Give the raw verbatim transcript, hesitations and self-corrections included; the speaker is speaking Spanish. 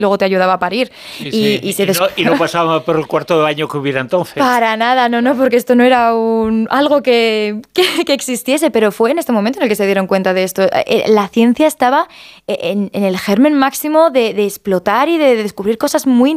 luego te ayudaba a parir. Sí, y, sí. y, se y, no, y no pasaba por el cuarto de baño que hubiera entonces. Para nada, no, no, porque esto no era un, algo que, que, que existiese, pero fue en este momento en el que se dieron cuenta de esto. La ciencia estaba en, en el germen máximo de, de explotar y de descubrir cosas muy